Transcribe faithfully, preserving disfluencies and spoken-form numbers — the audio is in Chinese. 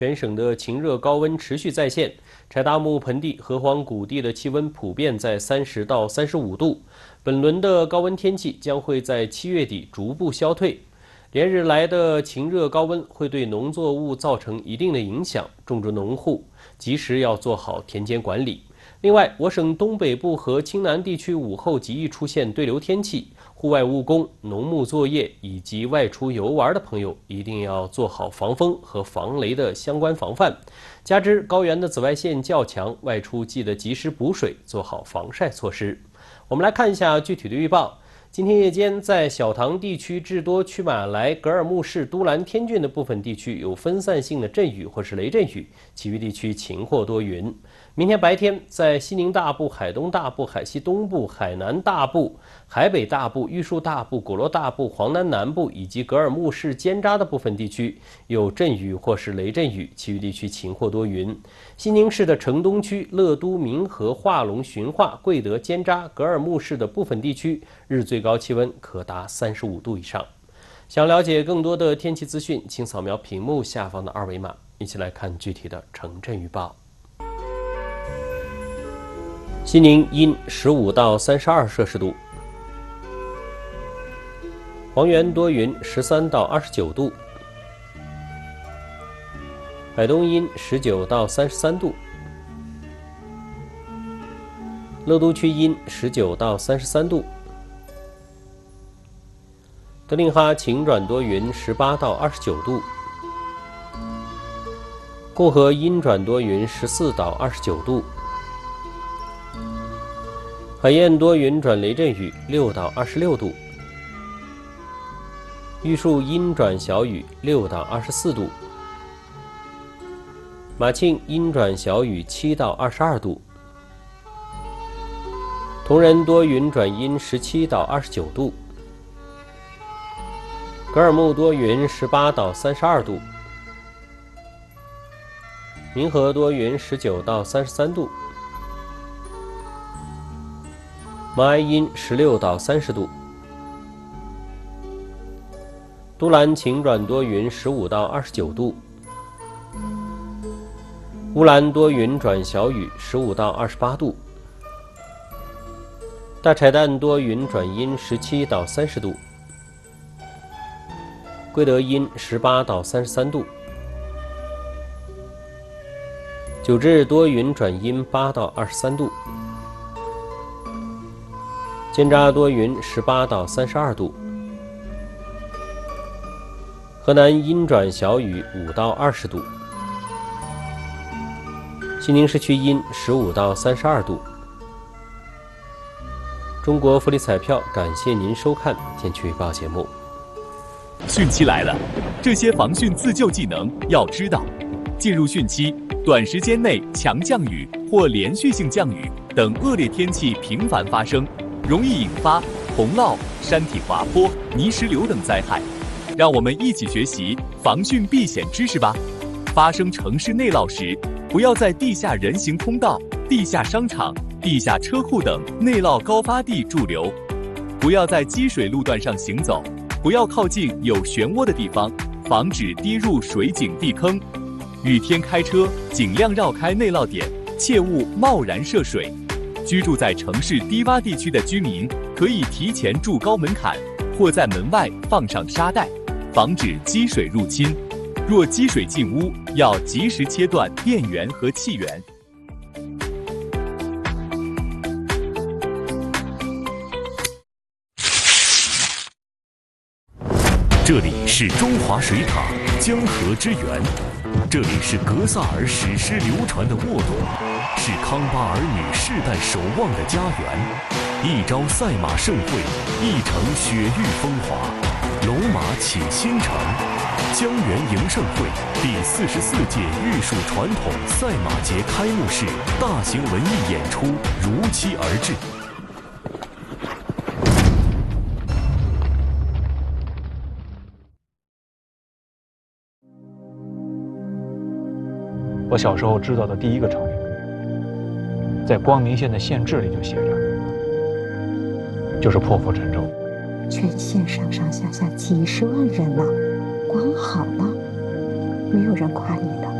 全省的晴热高温持续再现，柴达木盆地、河湟谷地的气温普遍在三十到三十五度。本轮的高温天气将会在七月底逐步消退。连日来的晴热高温会对农作物造成一定的影响，种植农户及时要做好田间管理。另外，我省东北部和青南地区午后极易出现对流天气，户外务工、农牧作业以及外出游玩的朋友一定要做好防风和防雷的相关防范。加之高原的紫外线较强，外出记得及时补水，做好防晒措施。我们来看一下具体的预报。今天夜间，在小塘地区至多曲马来、格尔木市、都兰、天峻的部分地区有分散性的阵雨或是雷阵雨，其余地区晴或多云。明天白天，在西宁大部、海东大部、海西东部、海南大部、海北大部、玉树大部、果洛大部、黄南南部以及格尔木市尖扎的部分地区有阵雨或是雷阵雨，其余地区晴或多云。西宁市的城东区、乐都、民和、化龙、循化、贵德、尖扎、格尔木市的部分地区日最高气温可达三十五度以上。想了解更多的天气资讯，请扫描屏幕下方的二维码，一起来看具体的城镇预报。西宁阴十五到三十二摄氏度，黄原多云十三到二十九度，海东阴十九到三十三度，乐都区阴十九到三十三度，德令哈晴转多云十八到二十九度，固河阴转多云十四到二十九度，海晏多云转雷阵雨六到二十六度，玉树阴转小雨六到二十四度，马庆阴转小雨七到二十二度，铜仁多云转阴十七到二十九度，格尔木多云十八到三十二度，民和多云十九到三十三度，马鞍阴十六到三十度，都兰晴转多云十五到二十九度，乌兰多云转小雨十五到二十八度，大柴旦多云转阴十七到三十度，贵德阴十八到三十三度，九至多云转阴八到二十三度，尖扎多云十八到三十二度，河南阴转小雨五到二十度，西宁市区阴十五到三十二度。中国福利彩票感谢您收看天气预报节目。 汛期来了，这些防汛自救技能要知道。进入汛期，短时间内强降雨或连续性降雨等恶劣天气频繁发生，容易引发洪涝、山体滑坡、泥石流等灾害。让我们一起学习防汛避险知识吧。发生城市内涝时，不要在地下人行通道、地下商场、地下车库等内涝高发地驻留，不要在积水路段上行走，不要靠近有漩涡的地方，防止跌入水井地坑。雨天开车尽量绕开内涝点，切勿贸然涉水。居住在城市低洼地区的居民可以提前筑高门槛，或在门外放上沙袋，防止积水入侵。若积水进屋，要及时切断电源和气源。 这里是中华水塔江河之源，这里是格萨尔史诗流传的沃土，是康巴儿女世代守望的家园。一朝赛马盛会，一城雪域风华，龙马启新城。江源迎盛会第四十四届玉树传统赛马节开幕式大型文艺演出如期而至。 我小时候知道的第一个成语，在光明县的县志里就写着，就是破釜沉舟。 全县上上下下几十万人呢、啊，光好了，没有人夸你的。